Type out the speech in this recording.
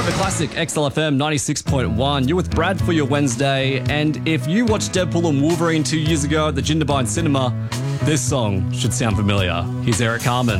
Forever Classic, XLFM 96.1. You're with Brad for your Wednesday, and if you watched Deadpool and Wolverine 2 years ago at the Jindabyne Cinema, this song should sound familiar. Here's Eric Carmen.